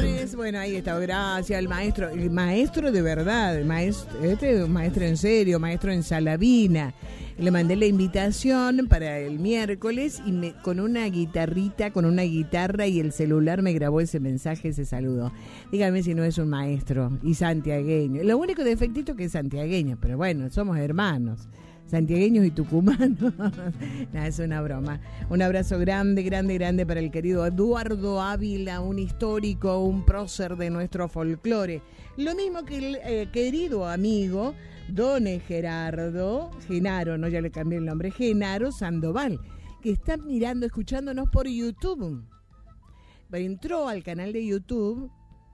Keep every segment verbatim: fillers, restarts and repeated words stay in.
Flores. Bueno, ahí está, gracias al maestro, el maestro de verdad, el maestro, este es un maestro en serio, maestro en Salavina. Le mandé la invitación para el miércoles y me, con una guitarrita, con una guitarra y el celular me grabó ese mensaje, ese saludo. Dígame si no es un maestro y santiagueño. Lo único defectito que es santiagueño, pero bueno, somos hermanos. Santiagueños y tucumanos. Nah, es una broma. Un abrazo grande, grande, grande para el querido Eduardo Ávila, un histórico, un prócer de nuestro folclore. Lo mismo que el eh, querido amigo Don Gerardo, Genaro, no, ya le cambié el nombre, Genaro Sandoval, que está mirando, escuchándonos por YouTube. Entró al canal de YouTube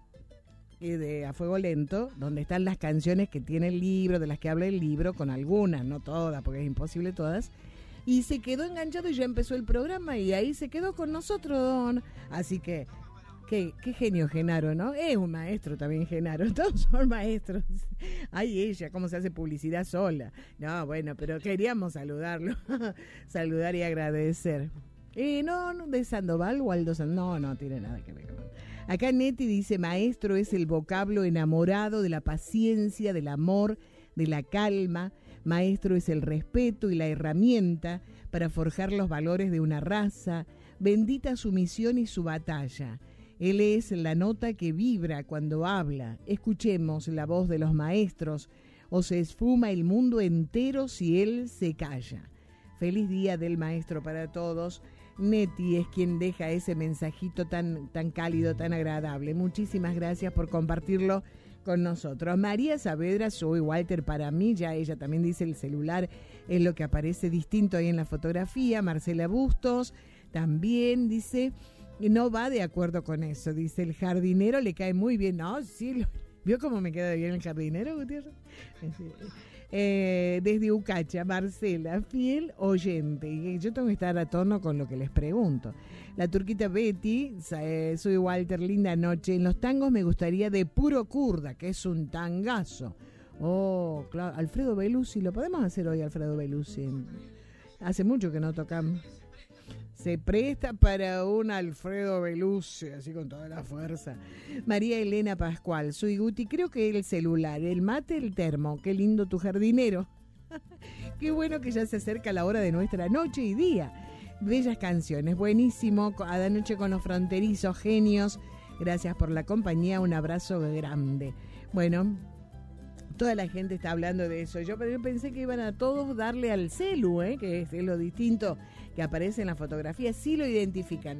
de A Fuego Lento, donde están las canciones que tiene el libro, de las que habla el libro, con algunas, no todas, porque es imposible todas, y se quedó enganchado y ya empezó el programa y ahí se quedó con nosotros, don. Así que, qué, qué genio Genaro, ¿no? Es un maestro también Genaro, todos son maestros. Ay, ella, cómo se hace publicidad sola. No, bueno, pero queríamos saludarlo, saludar y agradecer. Eh, no, no, de Sandoval, Waldo Sandoval, no, no tiene nada que ver con... Acá Neti dice, maestro es el vocablo enamorado de la paciencia, del amor, de la calma. Maestro es el respeto y la herramienta para forjar los valores de una raza. Bendita su misión y su batalla. Él es la nota que vibra cuando habla. Escuchemos la voz de los maestros o se esfuma el mundo entero si él se calla. Feliz día del maestro para todos. Neti es quien deja ese mensajito tan, tan cálido, tan agradable. Muchísimas gracias por compartirlo con nosotros. María Saavedra, soy Walter para mí, ya ella también dice el celular es lo que aparece distinto ahí en la fotografía. Marcela Bustos también dice, no va de acuerdo con eso, dice el jardinero le cae muy bien. No, sí, lo, ¿vio cómo me queda bien el jardinero, Gutiérrez? Eh, desde Ucacha, Marcela, fiel oyente, y yo tengo que estar a tono con lo que les pregunto. La turquita Betty, eh, soy Walter, linda noche. En los tangos me gustaría de Puro Kurda, que es un tangazo. Oh, claro, Alfredo Belusi, lo podemos hacer hoy, Alfredo Belusi. Hace mucho que no tocamos. Se presta para un Alfredo Belusi, así con toda la fuerza. María Elena Pascual, soy Guti, creo que el celular, el mate, el termo, qué lindo tu jardinero. Qué bueno que ya se acerca la hora de nuestra noche y día. Bellas canciones, buenísimo, a la noche con los fronterizos, genios. Gracias por la compañía, un abrazo grande. Bueno, toda la gente está hablando de eso. Yo pensé que iban a todos darle al celu, ¿eh? Que es lo distinto que aparece en la fotografía. Sí lo identifican.